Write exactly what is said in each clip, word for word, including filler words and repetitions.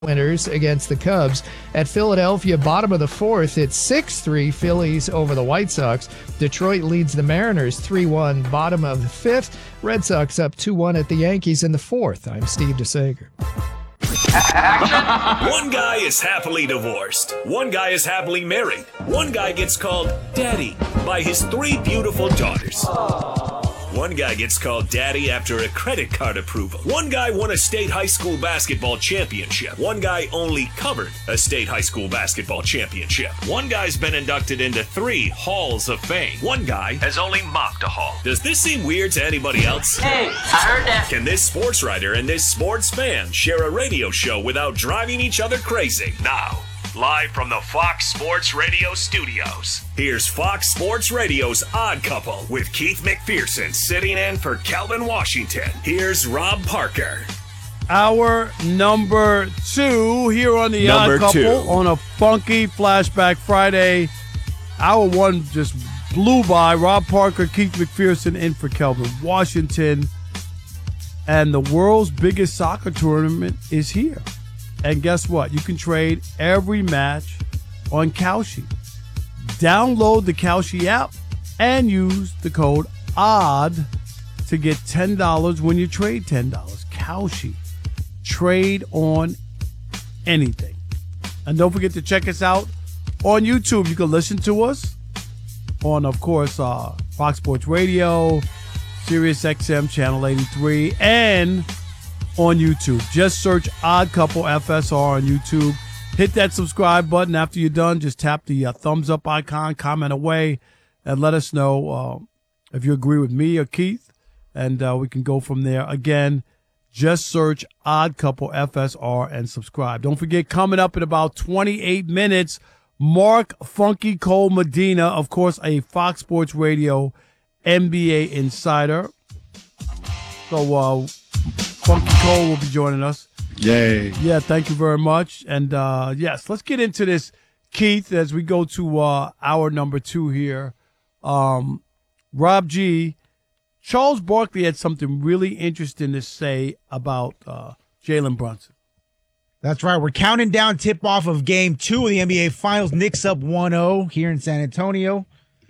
winners against the Cubs. At Philadelphia, bottom of the fourth, it's six three Phillies over the White Sox. Detroit leads the Mariners three one, bottom of the fifth. Red Sox up two one at the Yankees in the fourth. I'm Steve DeSager. One guy is happily divorced. One guy is happily married. One guy gets called Daddy by his three beautiful daughters. One guy gets called Daddy after a credit card approval. One guy won a state high school basketball championship. One guy only covered a state high school basketball championship. One guy's been inducted into three halls of fame. One guy has only mocked a hall. Does this seem weird to anybody else? Hey, I heard that. Can this sports writer and this sports fan share a radio show without driving each other crazy? Now, live from the Fox Sports Radio studios, here's Fox Sports Radio's Odd Couple with Keith McPherson sitting in for Calvin Washington. Here's Rob Parker. Our number two here on the Number Odd Couple two. on a funky Flashback Friday. Hour one just blew by. Rob Parker, Keith McPherson in for Calvin Washington. And the world's biggest soccer tournament is here. And guess what? You can trade every match on Kalshi. Download the Kalshi app and use the code ODD to get ten dollars when you trade ten dollars. Kalshi. Trade on anything. And don't forget to check us out on YouTube. You can listen to us on, of course, uh, Fox Sports Radio, Sirius X M Channel eighty-three, and on YouTube. Just search Odd Couple F S R on YouTube. Hit that subscribe button. After you're done, just tap the uh, thumbs up icon, comment away, and let us know uh, if you agree with me or Keith, and uh, we can go from there. Again, just search Odd Couple F S R and subscribe. Don't forget, coming up in about twenty-eight minutes, Mark Funky Cole Medina, of course, a Fox Sports Radio N B A insider. So, uh, Funky Cole will be joining us. Yay. Yeah, thank you very much. And, uh, yes, let's get into this, Keith, as we go to uh, hour number two here. Um, Rob G., Charles Barkley had something really interesting to say about uh, Jalen Brunson. That's right. We're counting down tip-off of game two of the N B A Finals. Knicks up one oh here in San Antonio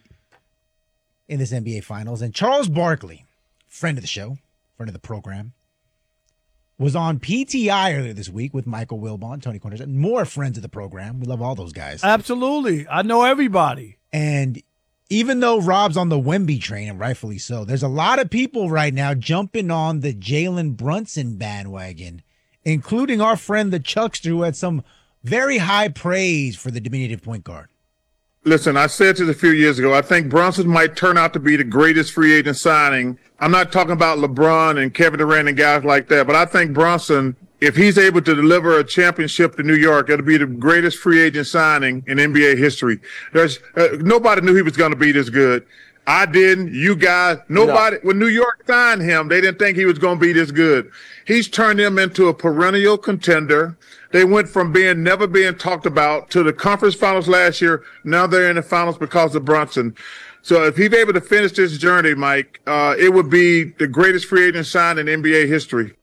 in this N B A Finals. And Charles Barkley, friend of the show, friend of the program, was on P T I earlier this week with Michael Wilbon, Tony Corners, and more friends of the program. We love all those guys. Absolutely. I know everybody. And even though Rob's on the Wemby train, and rightfully so, there's a lot of people right now jumping on the Jalen Brunson bandwagon, including our friend the Chuckster, who had some very high praise for the diminutive point guard. Listen, I said this a few years ago. I think Brunson might turn out to be the greatest free agent signing. I'm not talking about LeBron and Kevin Durant and guys like that, but I think Brunson, if he's able to deliver a championship to New York, it'll be the greatest free agent signing in N B A history. There's uh, nobody knew he was going to be this good. I didn't. You guys, nobody. No. When New York signed him, they didn't think he was going to be this good. He's turned them into a perennial contender. They went from being never being talked about to the conference finals last year. Now they're in the finals because of Brunson. So if he's able to finish this journey, Mike, uh, it would be the greatest free agent sign in N B A history.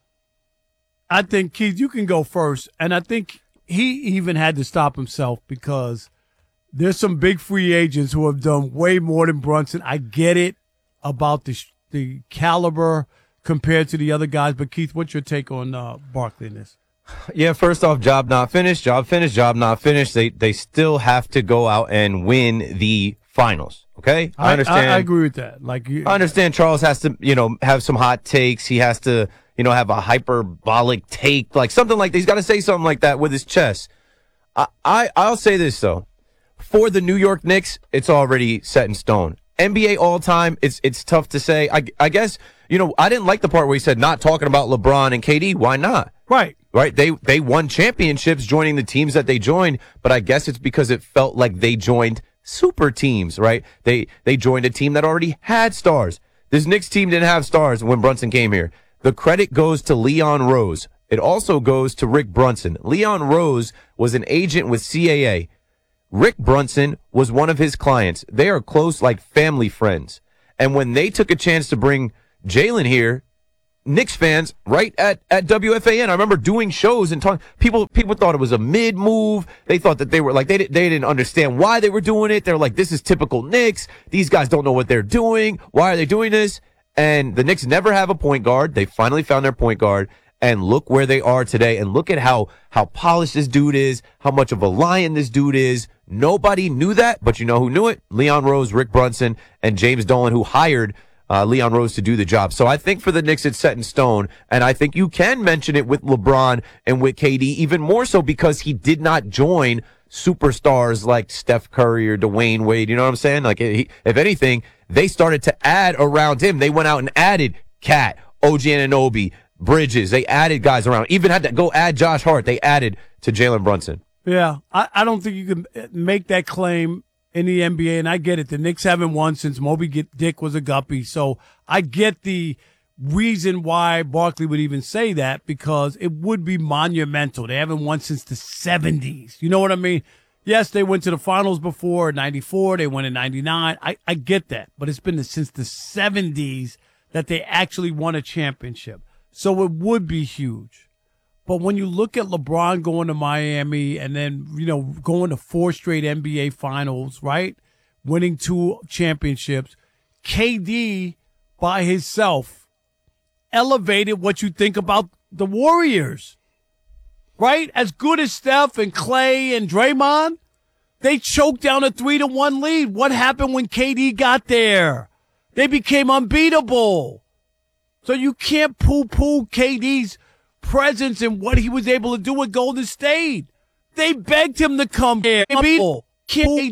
I think, Keith, you can go first. And I think he even had to stop himself because there's some big free agents who have done way more than Brunson. I get it about the the caliber compared to the other guys. But, Keith, what's your take on uh, Barkley in this? Yeah, first off, job not finished, job finished, job not finished. They they still have to go out and win the finals. Okay, I, I understand. I, I agree with that. Like, you, I understand Charles has to, you know, have some hot takes. He has to, you know, have a hyperbolic take, like something like that. He's got to say something like that with his chest. I, I I'll say this though, for the New York Knicks, it's already set in stone. N B A all time, it's it's tough to say. I I guess, you know, I didn't like the part where he said not talking about LeBron and K D. Why not? Right. Right, they they won championships joining the teams that they joined, but I guess it's because it felt like they joined super teams, right? They they joined a team that already had stars. This Knicks team didn't have stars when Brunson came here. The credit goes to Leon Rose. It also goes to Rick Brunson. Leon Rose was an agent with C A A. Rick Brunson was one of his clients. They are close, like family friends. And when they took a chance to bring Jalen here, Knicks fans right at, at W F A N. I remember doing shows and talking. People people thought it was a mid move. They thought that they were like they didn't they didn't understand why they were doing it. They're like, this is typical Knicks. These guys don't know what they're doing. Why are they doing this? And the Knicks never have a point guard. They finally found their point guard. And look where they are today. And look at how how polished this dude is, how much of a lion this dude is. Nobody knew that, but you know who knew it? Leon Rose, Rick Brunson, and James Dolan, who hired Uh, Leon Rose to do the job. So I think for the Knicks, it's set in stone. And I think you can mention it with LeBron and with K D, even more so because he did not join superstars like Steph Curry or Dwayne Wade. You know what I'm saying? Like, he, if anything, they started to add around him. They went out and added Cat, O G Anunoby, Bridges. They added guys around. Even had to go add Josh Hart. They added to Jalen Brunson. Yeah, I, I don't think you can make that claim in the N B A, and I get it. The Knicks haven't won since Moby Dick was a guppy, so I get the reason why Barkley would even say that, because it would be monumental. They haven't won since the seventies. You know what I mean? Yes, they went to the finals before, in ninety-four. They went in ninety-nine. I, I get that, but it's been since the seventies that they actually won a championship. So it would be huge. But when you look at LeBron going to Miami and then, you know, going to four straight N B A finals, right? Winning two championships, K D by himself elevated what you think about the Warriors, right? As good as Steph and Clay and Draymond, they choked down a three to one lead. What happened when K D got there? They became unbeatable. So you can't poo-poo K D's presence and what he was able to do with Golden State. They begged him to come here.